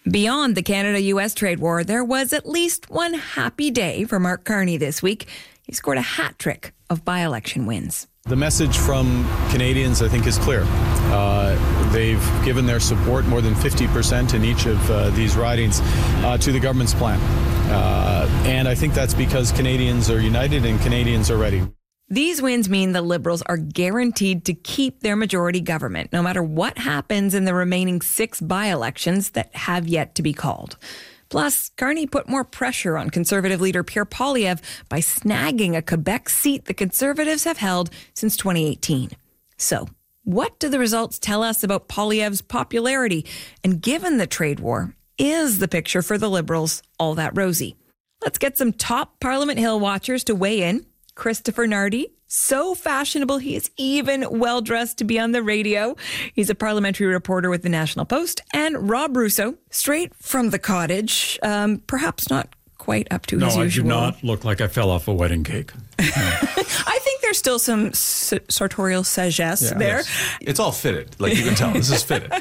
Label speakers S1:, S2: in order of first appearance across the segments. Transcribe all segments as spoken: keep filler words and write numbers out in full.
S1: Beyond the Canada-U S trade war, there was at least one happy day for Mark Carney this week. He scored a hat trick of by-election wins.
S2: The message from Canadians, I think, is clear. Uh, they've given their support, more than fifty percent in each of uh, these ridings, uh, to the government's plan. Uh, and I think that's because Canadians are united and Canadians are ready.
S1: These wins mean the Liberals are guaranteed to keep their majority government, no matter what happens in the remaining six by-elections that have yet to be called. Plus, Carney put more pressure on Conservative leader Pierre Poilievre by snagging a Quebec seat the Conservatives have held since twenty eighteen. So, what do the results tell us about Poilievre's popularity? And given the trade war, is the picture for the Liberals all that rosy? Let's get some top Parliament Hill watchers to weigh in. Christopher Nardi, so fashionable he is even well-dressed to be on the radio. He's a parliamentary reporter with the National Post. And Rob Russo, straight from the cottage, um, perhaps not quite up to
S3: no,
S1: his usual.
S3: No, I do not look like I fell off a wedding cake. No.
S1: I think there's still some s- sartorial sagesse
S4: yeah,
S1: there.
S4: Yes. It's all fitted. Like you can tell, this is fitted.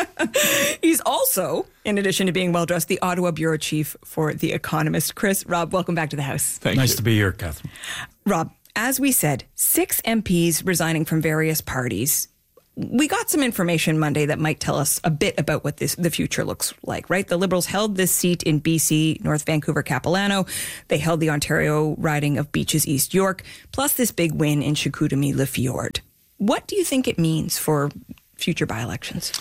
S1: He's also, in addition to being well-dressed, the Ottawa bureau chief for The Economist. Chris, Rob, welcome back to the House.
S4: Thank
S3: nice
S4: you.
S3: to be here, Catherine.
S1: Rob, as we said, six M Ps resigning from various parties. We got some information Monday that might tell us a bit about what this the future looks like, right? The Liberals held this seat in B C, North Vancouver, Capilano. They held the Ontario riding of Beaches, East York, plus this big win in Chicoutimi-Le Fjord. What do you think it means for future by-elections?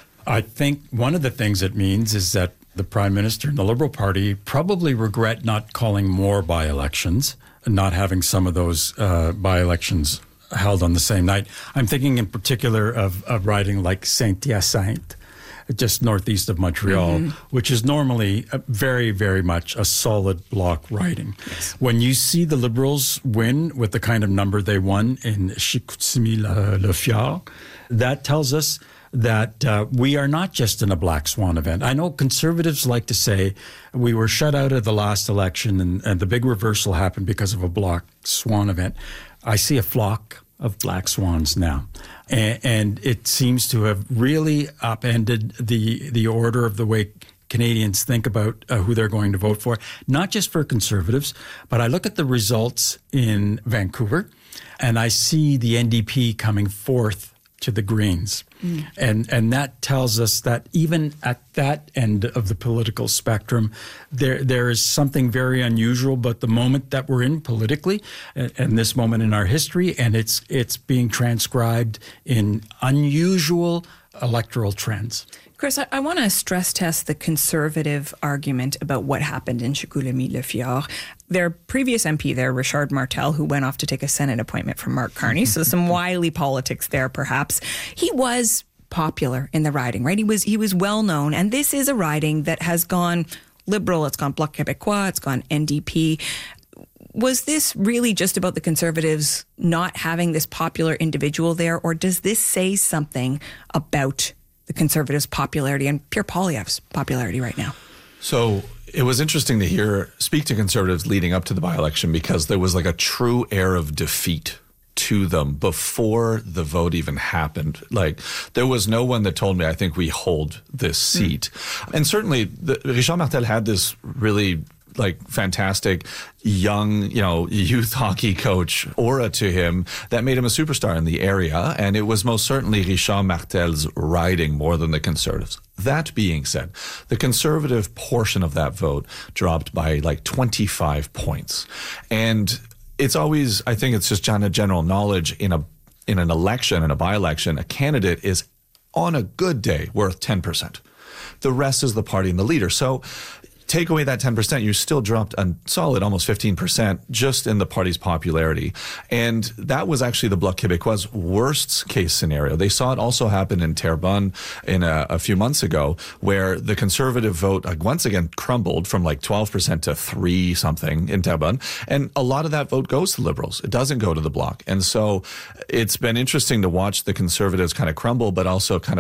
S3: I think one of the things it means is that the Prime Minister and the Liberal Party probably regret not calling more by-elections and not having some of those uh, by-elections held on the same night. I'm thinking in particular of a riding like Saint-Hyacinthe, just northeast of Montreal, mm-hmm. which is normally a very, very much a solid block riding. Yes. When you see the Liberals win with the kind of number they won in Chicoutimi-Le Fjord, that tells us that uh, we are not just in a black swan event. I know Conservatives like to say we were shut out of the last election and, and the big reversal happened because of a black swan event. I see a flock of black swans now. And, and it seems to have really upended the, the order of the way Canadians think about uh, who they're going to vote for, not just for Conservatives, but I look at the results in Vancouver and I see the N D P coming fourth to the Greens. Mm. And and that tells us that even at that end of the political spectrum, there there is something very unusual about the moment that we're in politically, and, and this moment in our history, and it's it's being transcribed in unusual electoral trends.
S1: Chris, I, I want to stress test the Conservative argument about what happened in Chicoutimi-Le Fjord. Their previous M P there, Richard Martel, who went off to take a Senate appointment from Mark Carney, so some wily politics there perhaps. He was popular in the riding, right? He was he was well known, and this is a riding that has gone Liberal, it's gone Bloc Québécois, it's gone N D P. Was this really just about the Conservatives not having this popular individual there, or does this say something about the Conservatives' popularity and Pierre Poilievre's popularity right now?
S4: So it was interesting to hear speak to Conservatives leading up to the by-election because there was like a true air of defeat to them before the vote even happened. Like there was no one that told me, I think we hold this seat. Mm. And certainly the, Richard Martel had this really like fantastic young, you know, youth hockey coach aura to him that made him a superstar in the area. And it was most certainly Richard Martel's riding more than the Conservatives. That being said, the Conservative portion of that vote dropped by like twenty-five points. And it's always, I think it's just general knowledge in a in an election, in a by-election, a candidate is on a good day worth ten percent. The rest is the party and the leader. So take away that ten percent, you still dropped a solid almost fifteen percent just in the party's popularity. And that was actually the Bloc Québécois' worst case scenario. They saw it also happen in Terrebonne in a, a few months ago, where the Conservative vote like, once again crumbled from like twelve percent to three something in Terrebonne. And a lot of that vote goes to Liberals. It doesn't go to the Bloc. And so it's been interesting to watch the Conservatives kind of crumble, but also kind of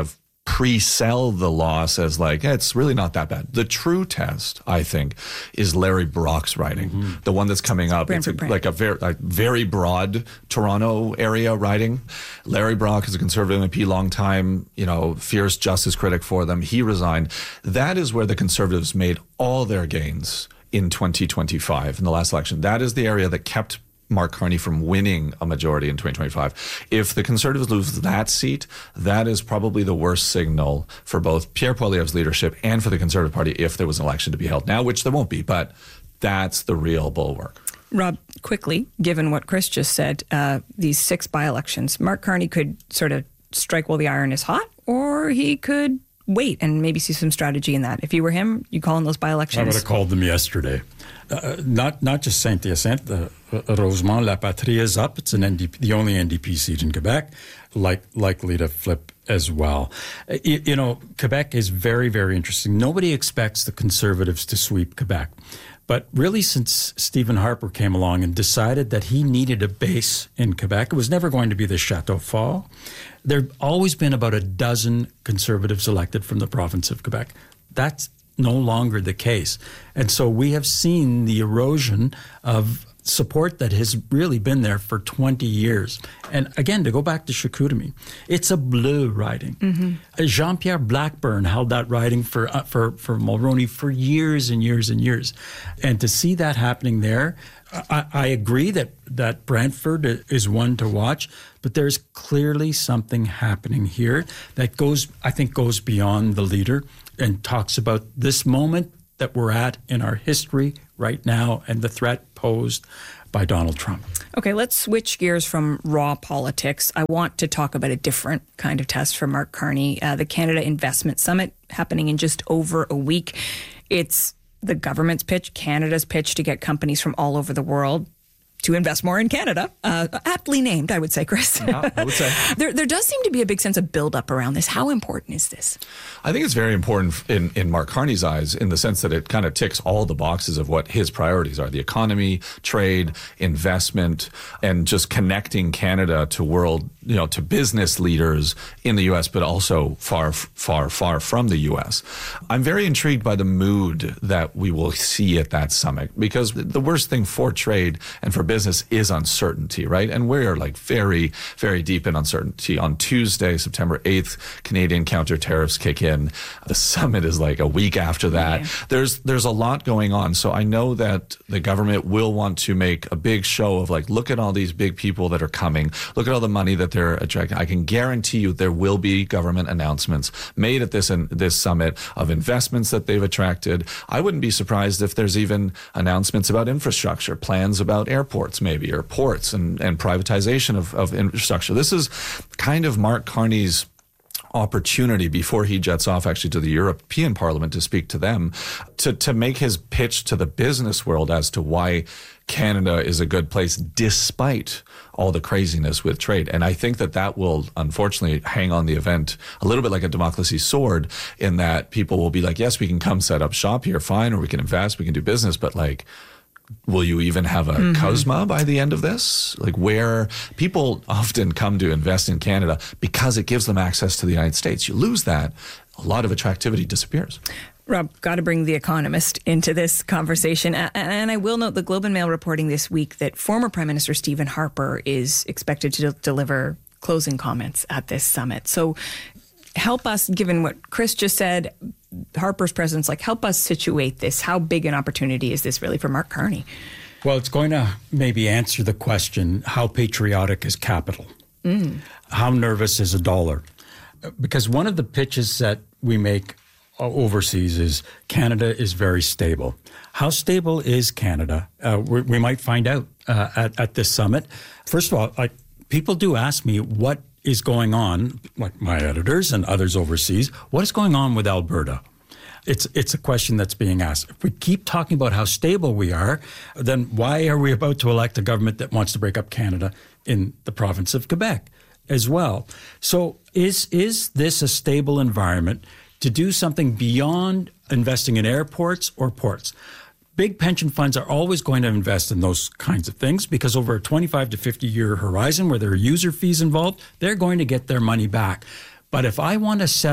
S4: pre-sell the loss as like, eh, it's really not that bad. The true test, I think, is Larry Brock's riding, mm-hmm. the one that's coming up. It's a, like a very, a very broad Toronto area riding. Larry Brock is a Conservative M P, long time, you know, fierce justice critic for them. He resigned. That is where the Conservatives made all their gains in twenty twenty-five, in the last election. That is the area that kept Mark Carney from winning a majority in twenty twenty-five. If the Conservatives lose that seat, that is probably the worst signal for both Pierre Poilievre's leadership and for the Conservative Party if there was an election to be held now, which there won't be, but that's the real bulwark.
S1: Rob, quickly, given what Chris just said, uh, these six by-elections, Mark Carney could sort of strike while the iron is hot, or he could wait and maybe see some strategy in that. If you were him, you call in those by-elections?
S3: I would have called them yesterday. Uh, not not just Saint-Hyacinthe, uh, Rosemont, La Patrie is up. It's an N D P, the only N D P seat in Quebec, like likely to flip as well. Uh, you, you know, Quebec is very, very interesting. Nobody expects the Conservatives to sweep Quebec. But really, since Stephen Harper came along and decided that he needed a base in Quebec, it was never going to be the Chateau Fort. There have always been about a dozen Conservatives elected from the province of Quebec. That's no longer the case. And so we have seen the erosion of support that has really been there for twenty years. And again, to go back to Chicoutimi, it's a bleu riding. Mm-hmm. Jean-Pierre Blackburn held that riding for, uh, for, for Mulroney for years and years and years. And to see that happening there, I, I agree that, that Brantford is one to watch, but there's clearly something happening here that goes, I think, goes beyond the leader and talks about this moment that we're at in our history right now and the threat posed by Donald Trump.
S1: Okay, let's switch gears from raw politics. I want to talk about a different kind of test for Mark Carney, uh, the Canada Investment Summit happening in just over a week. It's the government's pitch, Canada's pitch to get companies from all over the world to invest more in Canada. Uh, aptly named, I would say, Chris.
S4: Yeah, I would say.
S1: there, there does seem to be a big sense of buildup around this. How important is this?
S4: I think it's very important in, in Mark Carney's eyes in the sense that it kind of ticks all the boxes of what his priorities are. The economy, trade, investment, and just connecting Canada to world, you know, to business leaders in the U S, but also far, far, far from the U S. I'm very intrigued by the mood that we will see at that summit, because the worst thing for trade and for business is uncertainty, right? And we're like very, very deep in uncertainty. On Tuesday, September eighth, Canadian counter tariffs kick in. The summit is like a week after that. Yeah. There's there's a lot going on. So I know that the government will want to make a big show of like, look at all these big people that are coming. Look at all the money that they're attracting. I can guarantee you there will be government announcements made at this in, this summit of investments that they've attracted. I wouldn't be surprised if there's even announcements about infrastructure, plans about airports maybe, or ports and, and privatization of, of infrastructure. This is kind of Mark Carney's opportunity before he jets off actually to the European Parliament to speak to them, to, to make his pitch to the business world as to why Canada is a good place despite all the craziness with trade. And I think that that will unfortunately hang on the event a little bit like a Damocles sword, in that people will be like, yes, we can come set up shop here, fine, or we can invest, we can do business, but like, will you even have a mm-hmm. COSMA by the end of this? Like, where people often come to invest in Canada because it gives them access to the United States. You lose that, a lot of attractivity disappears.
S1: Rob, got to bring The Economist into this conversation. And I will note the Globe and Mail reporting this week that former Prime Minister Stephen Harper is expected to deliver closing comments at this summit. So help us, given what Chris just said, Harper's presence, like help us situate this. How big an opportunity is this really for Mark Carney?
S3: Well, it's going to maybe answer the question, how patriotic is capital? Mm. How nervous is a dollar? Because one of the pitches that we make overseas is Canada is very stable. How stable is Canada? Uh, we, we might find out uh, at, at this summit. First of all, like, people do ask me what is going on, like my editors and others overseas, what is going on with Alberta? It's it's a question that's being asked. If we keep talking about how stable we are, then why are we about to elect a government that wants to break up Canada in the province of Quebec as well? So is is this a stable environment to do something beyond investing in airports or ports? Big pension funds are always going to invest in those kinds of things because over a twenty-five to fifty year horizon where there are user fees involved, they're going to get their money back. But if I want to set up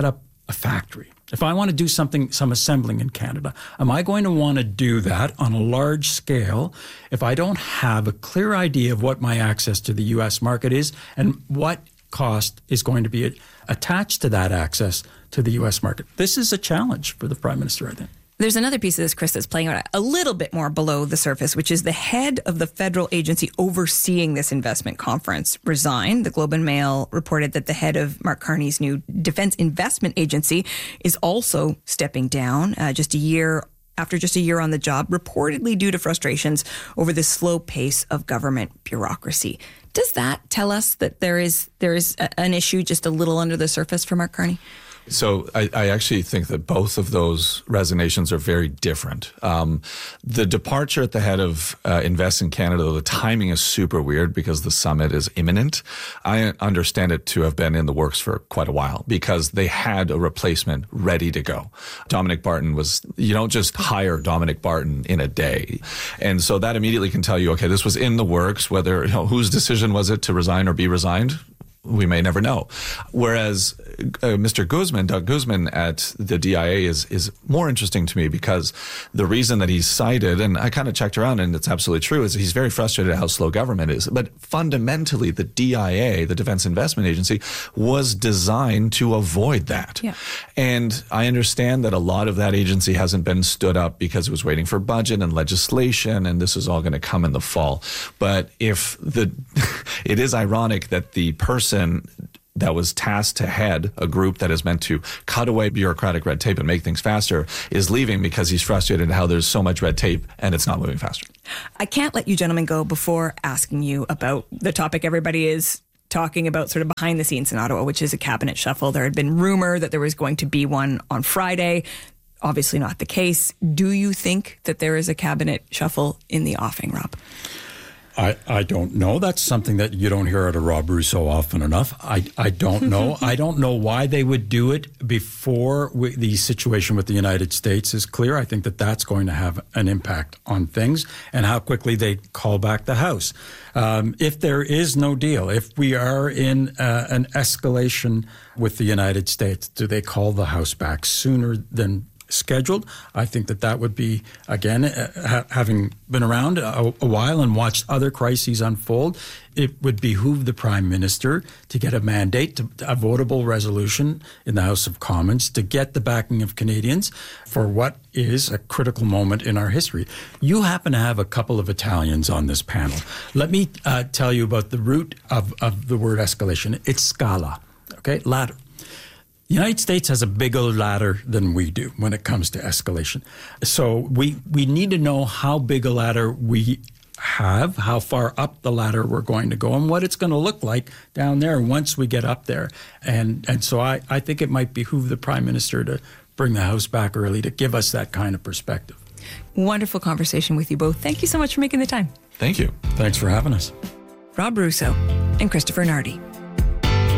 S3: a factory, if I want to do something, some assembling in Canada, am I going to want to do that on a large scale if I don't have a clear idea of what my access to the U S market is and what cost is going to be attached to that access to the U S market? This is a challenge for the Prime Minister, I think.
S1: There's another piece of this, Chris, that's playing out a little bit more below the surface, which is the head of the federal agency overseeing this investment conference resigned. The Globe and Mail reported that the head of Mark Carney's new Defense Investment Agency is also stepping down uh, just a year after just a year on the job, reportedly due to frustrations over the slow pace of government bureaucracy. Does that tell us that there is there is a, an issue just a little under the surface for Mark Carney?
S4: So I, I actually think that both of those resignations are very different. Um, the departure at the head of uh, Invest in Canada, the timing is super weird because the summit is imminent. I understand it to have been in the works for quite a while because they had a replacement ready to go. Dominic Barton was, you don't just hire Dominic Barton in a day. And so that immediately can tell you, okay, this was in the works, whether, you know, whose decision was it to resign or be resigned? We may never know. Whereas uh, Mister Guzman, Doug Guzman at the D I A is is more interesting to me because the reason that he's cited, and I kind of checked around and it's absolutely true, is he's very frustrated at how slow government is. But fundamentally, the D I A, the Defense Investment Agency, was designed to avoid that. Yeah. And I understand that a lot of that agency hasn't been stood up because it was waiting for budget and legislation, and this is all going to come in the fall. But if the, it is ironic that the person that was tasked to head a group that is meant to cut away bureaucratic red tape and make things faster is leaving because he's frustrated at how there's so much red tape and it's not moving faster.
S1: I can't let you gentlemen go before asking you about the topic everybody is talking about sort of behind the scenes in Ottawa, which is a cabinet shuffle. There had been rumor that there was going to be one on Friday. Obviously not the case. Do you think that there is a cabinet shuffle in the offing, Rob?
S3: I, I don't know. That's something that you don't hear out of Rob Rousseau often enough. I, I don't know. I don't know why they would do it before we, the situation with the United States is clear. I think that that's going to have an impact on things and how quickly they call back the House. Um, if there is no deal, if we are in uh, an escalation with the United States, do they call the House back sooner than scheduled? I think that that would be, again, uh, ha- having been around a, a while and watched other crises unfold, it would behoove the Prime Minister to get a mandate, to, a votable resolution in the House of Commons to get the backing of Canadians for what is a critical moment in our history. You happen to have a couple of Italians on this panel. Let me uh, tell you about the root of, of the word escalation. It's scala, okay, ladder. The United States has a bigger ladder than we do when it comes to escalation. So we we need to know how big a ladder we have, how far up the ladder we're going to go, and what it's going to look like down there once we get up there. And and so I, I think it might behoove the Prime Minister to bring the House back early to give us that kind of perspective.
S1: Wonderful conversation with you both. Thank you so much for making the time.
S4: Thank you.
S3: Thanks for having us.
S1: Rob Rousseau and Christopher Nardi.